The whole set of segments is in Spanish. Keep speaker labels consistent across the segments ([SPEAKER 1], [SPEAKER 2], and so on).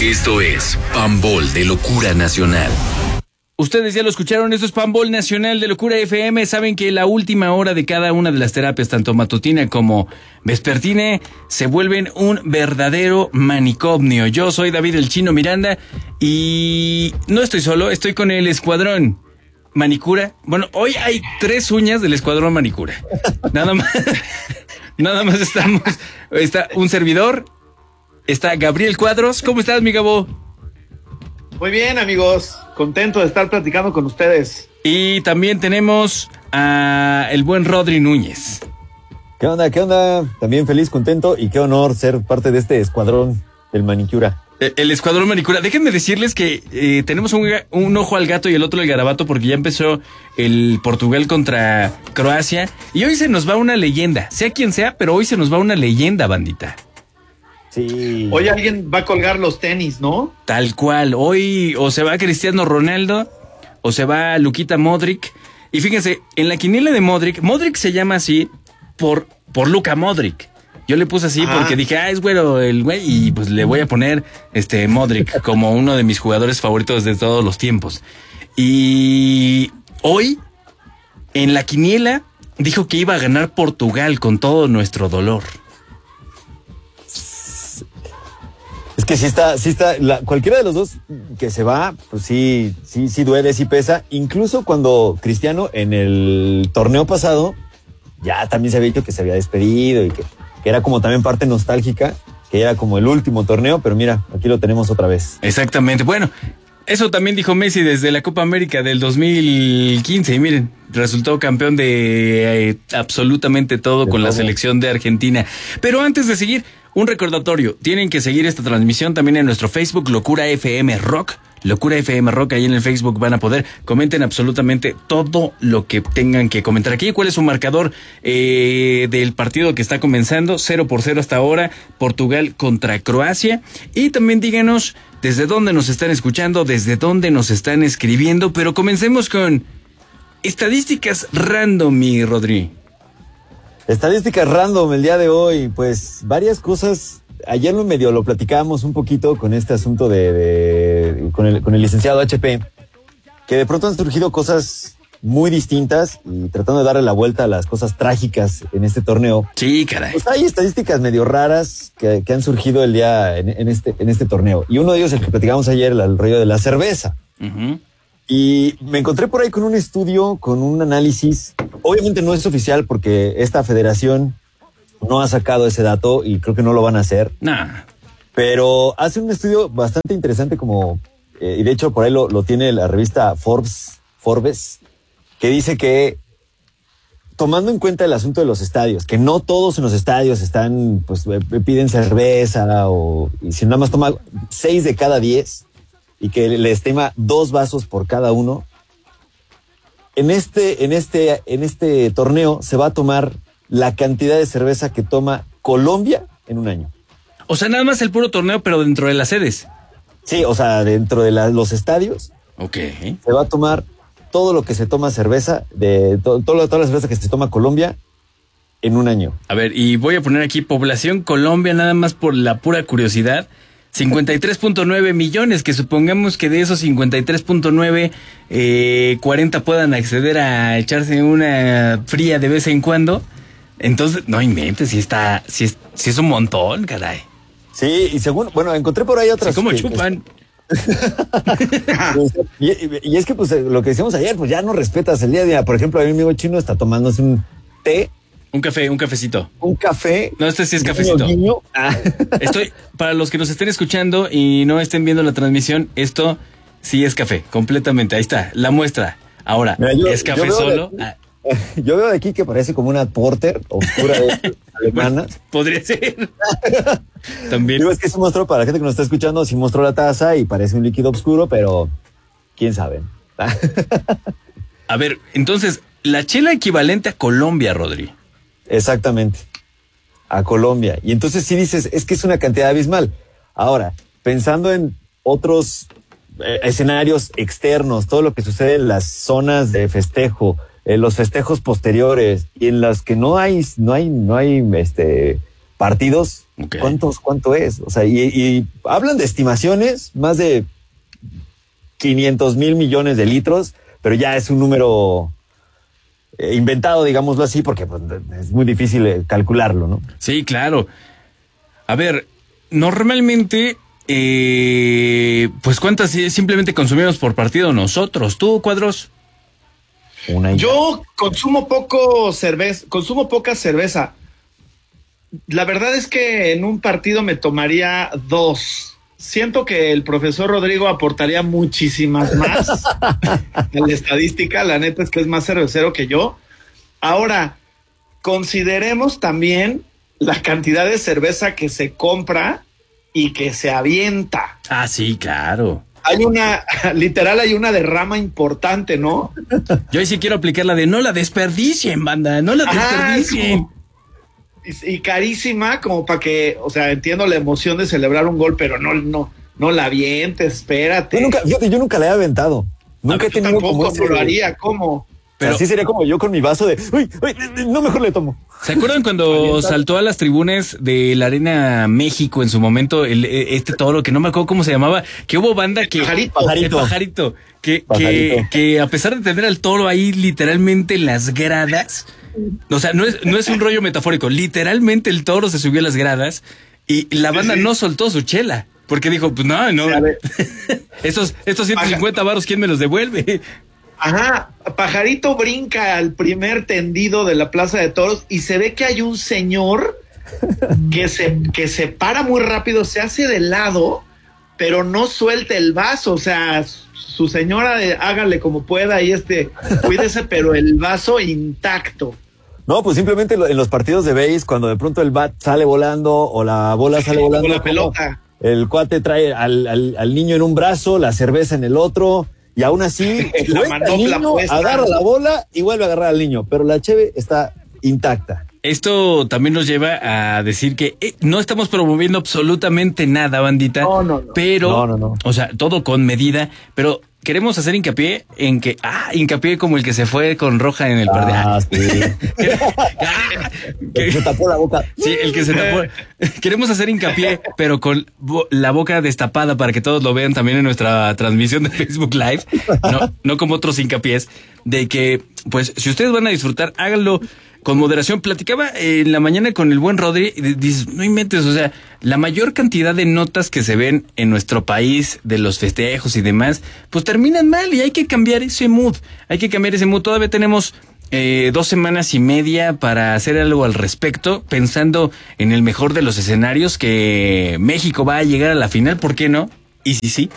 [SPEAKER 1] Esto es Pambol de Locura Nacional.
[SPEAKER 2] Ustedes ya lo escucharon, esto es Pambol Nacional de Locura FM. Saben que la última hora de cada una de las terapias, tanto matutina como vespertina, se vuelven un verdadero manicomio. Yo soy David el Chino Miranda y no estoy solo, estoy con el escuadrón Manicura. Bueno, hoy hay 3 uñas del escuadrón Manicura. Nada más está un servidor, está Gabriel Cuadros. ¿Cómo estás, mi Gabo?
[SPEAKER 3] Muy bien, amigos, contento de estar platicando con ustedes.
[SPEAKER 2] Y también tenemos a el buen Rodri Núñez.
[SPEAKER 4] ¿Qué onda? También feliz, contento y qué honor ser parte de este escuadrón del Manicura.
[SPEAKER 2] El escuadrón Manicura. Déjenme decirles que tenemos un ojo al gato y el otro al garabato porque ya empezó el Portugal contra Croacia y hoy se nos va una leyenda, sea quien sea, pero hoy se nos va una leyenda, bandita.
[SPEAKER 4] Sí.
[SPEAKER 3] Hoy alguien va a colgar los tenis, ¿no?
[SPEAKER 2] Tal cual. Hoy o se va Cristiano Ronaldo o se va Luka Modric. Y fíjense, en la quiniela de Modric se llama así por Luka Modric. Yo le puse así porque dije, es güero el güey, y pues le voy a poner Modric como uno de mis jugadores favoritos de todos los tiempos. Y hoy, en la quiniela, dijo que iba a ganar Portugal con todo nuestro dolor.
[SPEAKER 4] Es que sí está, cualquiera de los dos que se va, pues sí duele, sí pesa. Incluso cuando Cristiano en el torneo pasado, ya también se había dicho que se había despedido y que era como también parte nostálgica, que era como el último torneo, pero mira, aquí lo tenemos otra vez.
[SPEAKER 2] Exactamente, bueno, eso también dijo Messi desde la Copa América del 2015, y miren, resultó campeón de absolutamente todo con la selección de Argentina. Pero antes de seguir, un recordatorio, tienen que seguir esta transmisión también en nuestro Facebook, Locura FM Rock. Locura FM Rock, ahí en el Facebook van a poder, comenten absolutamente todo lo que tengan que comentar aquí. ¿Cuál es su marcador del partido que está comenzando? 0-0 hasta ahora, Portugal contra Croacia. Y también díganos desde dónde nos están escuchando, desde dónde nos están escribiendo. Pero comencemos con estadísticas random, mi Rodri.
[SPEAKER 4] Estadísticas random el día de hoy, pues varias cosas. Ayer lo platicábamos un poquito con este asunto con el licenciado HP, que de pronto han surgido cosas muy distintas y tratando de darle la vuelta a las cosas trágicas en este torneo.
[SPEAKER 2] Sí, caray.
[SPEAKER 4] Pues hay estadísticas medio raras que han surgido el día en este torneo. Y uno de ellos, el que platicamos ayer, el rollo de la cerveza. Uh-huh. Y me encontré por ahí con un estudio, con un análisis. Obviamente no es oficial porque esta federación no ha sacado ese dato y creo que no lo van a hacer.
[SPEAKER 2] Nah.
[SPEAKER 4] Pero hace un estudio bastante interesante y de hecho por ahí lo tiene la revista Forbes, que dice que tomando en cuenta el asunto de los estadios, que no todos en los estadios están, pues piden cerveza y si nada más toma 6 de cada 10 y que le estima 2 vasos por cada uno, en este torneo se va a tomar la cantidad de cerveza que toma Colombia en un año.
[SPEAKER 2] O sea, nada más el puro torneo, pero dentro de las sedes.
[SPEAKER 4] Sí, o sea, dentro de los estadios.
[SPEAKER 2] Ok.
[SPEAKER 4] Se va a tomar todo lo que se toma cerveza, toda la cerveza que se toma Colombia en un año.
[SPEAKER 2] A ver, y voy a poner aquí población Colombia, nada más por la pura curiosidad. 53.9 millones, que supongamos que de esos 53.9, 40 puedan acceder a echarse una fría de vez en cuando. Entonces, no inventes, si es un montón, caray.
[SPEAKER 4] Sí, y encontré por ahí otras.
[SPEAKER 2] Sí, ¿cómo chupan?
[SPEAKER 4] y es que, pues, lo que decíamos ayer, pues ya no respetas el día a día. Por ejemplo, mi amigo chino está tomándose un té.
[SPEAKER 2] Un cafecito.
[SPEAKER 4] Un café.
[SPEAKER 2] No, este sí es cafecito. Para los que nos estén escuchando y no estén viendo la transmisión, esto sí es café, completamente. Ahí está, la muestra. Ahora, mira, ¿es café solo?
[SPEAKER 4] Yo veo de aquí que parece como una porter oscura alemana.
[SPEAKER 2] Podría ser. También.
[SPEAKER 4] Digo, es que sí mostró, para la gente que nos está escuchando, sí mostró la taza y parece un líquido oscuro, pero quién sabe.
[SPEAKER 2] A ver, entonces, la chela equivalente a Colombia, Rodri.
[SPEAKER 4] Exactamente, a Colombia. Y entonces sí dices, es que es una cantidad abismal. Ahora, pensando en otros escenarios externos, todo lo que sucede en las zonas de festejo, los festejos posteriores y en las que no hay partidos,
[SPEAKER 2] Ok.
[SPEAKER 4] ¿cuánto es? O sea, y hablan de estimaciones, más de 500 mil millones de litros, pero ya es un número inventado, digámoslo así, porque pues, es muy difícil calcularlo, ¿no?
[SPEAKER 2] Sí, claro. A ver, normalmente, pues ¿cuántas simplemente consumimos por partido nosotros? ¿Tú, Cuadros?
[SPEAKER 3] Yo consumo poca cerveza. La verdad es que en un partido me tomaría 2. Siento que el profesor Rodrigo aportaría muchísimas más a la estadística. La neta es que es más cervecero que yo. Ahora, consideremos también la cantidad de cerveza que se compra y que se avienta.
[SPEAKER 2] Ah, sí, claro.
[SPEAKER 3] Hay una derrama importante, ¿no?
[SPEAKER 2] Yo ahí sí quiero aplicar la de no la desperdicien, banda, no la desperdicien.
[SPEAKER 3] Y carísima, como para que, o sea, entiendo la emoción de celebrar un gol, pero no la avientes, espérate.
[SPEAKER 4] Yo nunca la he aventado. Nunca he tenido
[SPEAKER 3] tampoco
[SPEAKER 4] como ese...
[SPEAKER 3] lo haría, ¿cómo?
[SPEAKER 4] Pero así sería como yo con mi vaso de, uy, no, mejor le tomo.
[SPEAKER 2] ¿Se acuerdan cuando saltó a las tribunas de la Arena México en su momento este toro que no me acuerdo cómo se llamaba, que hubo banda que el pajarito que a pesar de tener al toro ahí literalmente en las gradas, o sea, no es un rollo metafórico, literalmente el toro se subió a las gradas y la banda no soltó su chela, porque dijo, pues no, estos 150 varos, ¿quién me los devuelve?
[SPEAKER 3] Ajá, Pajarito brinca al primer tendido de la Plaza de Toros y se ve que hay un señor que se para muy rápido, se hace de lado, pero no suelta el vaso. O sea, su señora, hágale como pueda y cuídese, pero el vaso intacto.
[SPEAKER 4] No, pues simplemente en los partidos de base, cuando de pronto el bat sale volando o la bola sale volando.
[SPEAKER 3] O la pelota.
[SPEAKER 4] El cuate trae al niño en un brazo, la cerveza en el otro. Y aún así, agarra la bola y vuelve a agarrar al niño. Pero la cheve está intacta.
[SPEAKER 2] Esto también nos lleva a decir que no estamos promoviendo absolutamente nada, bandita.
[SPEAKER 3] No.
[SPEAKER 2] Pero,
[SPEAKER 4] No.
[SPEAKER 2] o sea, todo con medida. Pero queremos hacer hincapié en que, hincapié como el que se fue con roja en el partido.
[SPEAKER 4] Sí. El que se tapó la boca.
[SPEAKER 2] Sí, el que se tapó. Queremos hacer hincapié, pero con la boca destapada para que todos lo vean también en nuestra transmisión de Facebook Live. No como otros hincapiés, de que, pues, si ustedes van a disfrutar, háganlo con moderación. Platicaba en la mañana con el buen Rodri y dices, no inventes, o sea, la mayor cantidad de notas que se ven en nuestro país de los festejos y demás, pues terminan mal y hay que cambiar ese mood. Todavía tenemos 2 semanas y media para hacer algo al respecto, pensando en el mejor de los escenarios, que México va a llegar a la final, ¿por qué no? Y si sí,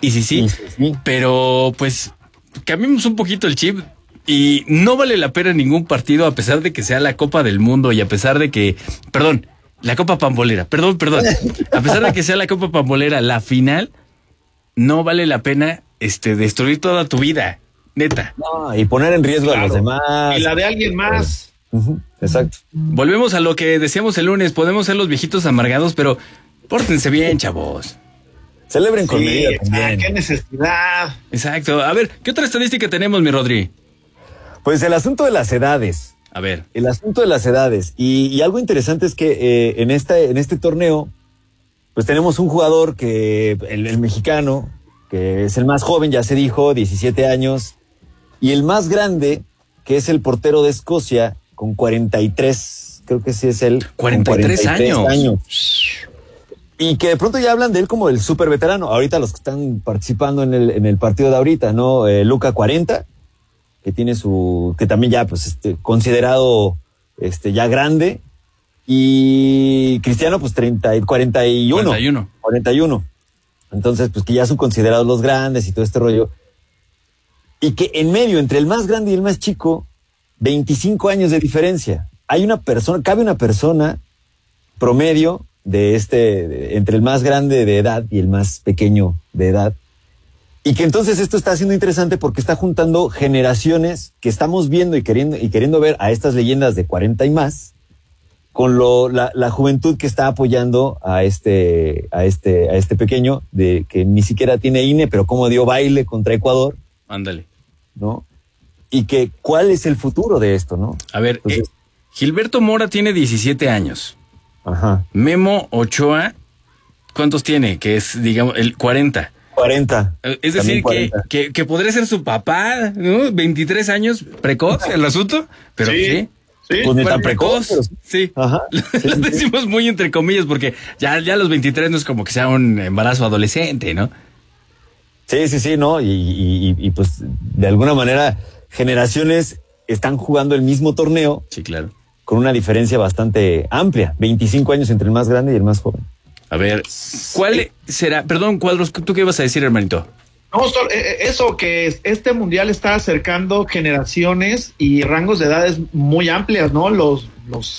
[SPEAKER 2] pero pues cambiemos un poquito el chip. Y no vale la pena ningún partido, a pesar de que sea la Copa del Mundo y a pesar de que, la Copa Pambolera, perdón, a pesar de que sea la Copa Pambolera, la final, no vale la pena destruir toda tu vida, neta.
[SPEAKER 4] No, y poner en riesgo a los demás.
[SPEAKER 3] Y la de alguien más.
[SPEAKER 4] Exacto.
[SPEAKER 2] Volvemos a lo que decíamos el lunes, podemos ser los viejitos amargados, pero pórtense bien, chavos.
[SPEAKER 4] Celebren con medida también.
[SPEAKER 3] Qué necesidad.
[SPEAKER 2] Exacto. A ver, ¿qué otra estadística tenemos, mi Rodri?
[SPEAKER 4] Pues el asunto de las edades.
[SPEAKER 2] A ver.
[SPEAKER 4] El asunto de las edades. Y algo interesante es que en este torneo, pues tenemos un jugador que, el mexicano, que es el más joven, ya se dijo, 17 años, y el más grande, que es el portero de Escocia, con 43, creo que sí es él.
[SPEAKER 2] 43 años.
[SPEAKER 4] Y que de pronto ya hablan de él como el súper veterano. Ahorita los que están participando en el partido de ahorita, ¿no? Luka 40. Que tiene que también ya, pues, considerado, ya grande. Y Cristiano, pues, 41. Entonces, pues, que ya son considerados los grandes y todo este rollo. Y que en medio, entre el más grande y el más chico, 25 años de diferencia. Cabe una persona promedio entre el más grande de edad y el más pequeño de edad. Y que entonces esto está siendo interesante porque está juntando generaciones que estamos viendo y queriendo ver a estas leyendas de 40 y más con la juventud que está apoyando a este pequeño que ni siquiera tiene INE, pero como dio baile contra Ecuador.
[SPEAKER 2] Ándale.
[SPEAKER 4] ¿No? Y que cuál es el futuro de esto, ¿no?
[SPEAKER 2] A ver, Gilberto Mora tiene 17 años.
[SPEAKER 4] Ajá.
[SPEAKER 2] Memo Ochoa, ¿cuántos tiene? Que es, digamos, el 40.
[SPEAKER 4] 40.
[SPEAKER 2] Es decir,
[SPEAKER 4] 40.
[SPEAKER 2] que podría ser su papá, ¿no? 23 años, precoz el asunto, pero sí.
[SPEAKER 3] Sí,
[SPEAKER 4] Pues ni
[SPEAKER 2] Bueno,
[SPEAKER 4] tan precoz. Pero...
[SPEAKER 2] Sí.
[SPEAKER 4] Ajá.
[SPEAKER 2] Lo decimos muy entre comillas porque ya los 23 no es como que sea un embarazo adolescente, ¿no?
[SPEAKER 4] Sí, ¿no? Y pues de alguna manera generaciones están jugando el mismo torneo.
[SPEAKER 2] Sí, claro.
[SPEAKER 4] Con una diferencia bastante amplia. 25 años entre el más grande y el más joven.
[SPEAKER 2] A ver, ¿cuál será? Perdón, Cuadros, ¿tú qué ibas a decir, hermanito?
[SPEAKER 3] No, eso que este mundial está acercando generaciones y rangos de edades muy amplias, ¿no? Los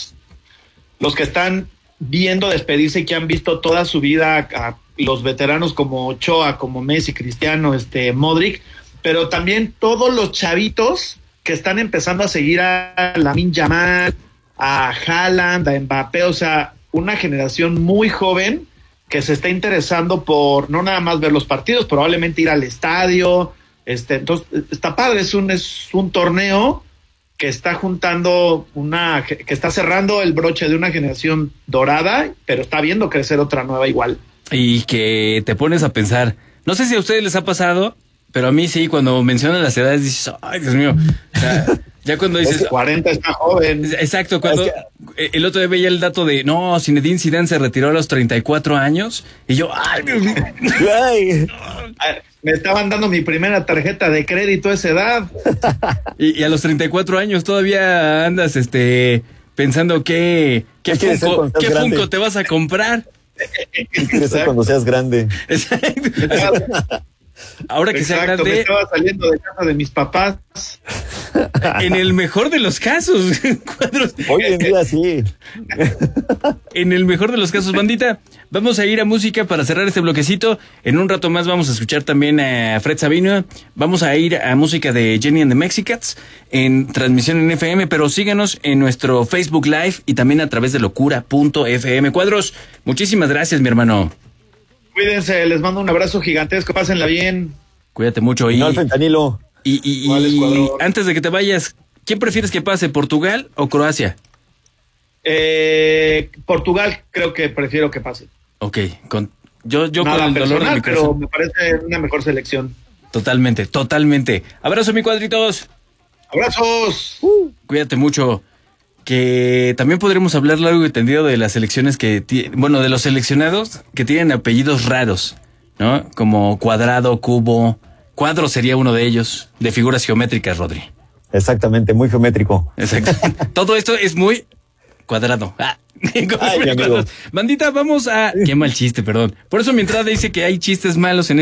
[SPEAKER 3] que están viendo despedirse y que han visto toda su vida a los veteranos como Ochoa, como Messi, Cristiano, Modric, pero también todos los chavitos que están empezando a seguir a Lamine Yamal, a Haaland, a Mbappé, o sea, una generación muy joven que se está interesando por no nada más ver los partidos, probablemente ir al estadio. Entonces, está padre, es un torneo que está juntando que está cerrando el broche de una generación dorada, pero está viendo crecer otra nueva igual.
[SPEAKER 2] Y que te pones a pensar, no sé si a ustedes les ha pasado, pero a mí sí, cuando mencionan las edades dices, ay, Dios mío, o sea, ya cuando dices...
[SPEAKER 3] 40 está joven.
[SPEAKER 2] Exacto, cuando el otro día veía el dato de, no, Zinedine Zidane se retiró a los 34 años, y yo, ay, Dios mío.
[SPEAKER 4] Ay.
[SPEAKER 3] Me estaban dando mi primera tarjeta de crédito a esa edad.
[SPEAKER 2] Y a los 34 años todavía andas pensando qué Funko te vas a comprar.
[SPEAKER 4] ¿Qué quieres ser cuando seas grande?
[SPEAKER 2] Exacto. Ahora que sea grande,
[SPEAKER 3] me estaba saliendo de casa de mis papás.
[SPEAKER 2] En el mejor de los casos, Cuadros.
[SPEAKER 4] Hoy en día sí.
[SPEAKER 2] En el mejor de los casos, bandita, vamos a ir a música para cerrar este bloquecito. En un rato más vamos a escuchar también a Fred Sabino. Vamos a ir a música de Jenny and the Mexicats en transmisión en FM, pero síganos en nuestro Facebook Live y también a través de locura.fm. Cuadros, muchísimas gracias, mi hermano.
[SPEAKER 3] Cuídense, les mando un abrazo gigantesco, pásenla bien.
[SPEAKER 2] Cuídate mucho.
[SPEAKER 4] No al fentanilo.
[SPEAKER 2] Y antes de que te vayas, ¿quién prefieres que pase, Portugal o Croacia?
[SPEAKER 3] Portugal creo que prefiero que pase.
[SPEAKER 2] Ok, yo
[SPEAKER 3] nada
[SPEAKER 2] con el dolor de mi
[SPEAKER 3] pero
[SPEAKER 2] corazón.
[SPEAKER 3] me parece una mejor selección.
[SPEAKER 2] Totalmente. Abrazo, mi cuadritos.
[SPEAKER 3] ¡Abrazos!
[SPEAKER 2] Cuídate mucho. Que también podremos hablar largo y tendido de las selecciones de los seleccionados que tienen apellidos raros, ¿no? Como Cuadrado, Cubo. Cuadro sería uno de ellos, de figuras geométricas, Rodri.
[SPEAKER 4] Exactamente, muy geométrico.
[SPEAKER 2] Exacto. Todo esto es muy cuadrado.
[SPEAKER 4] Ay, mi amigo.
[SPEAKER 2] Bandita, vamos a... Qué mal chiste, perdón. Por eso mi entrada dice que hay chistes malos en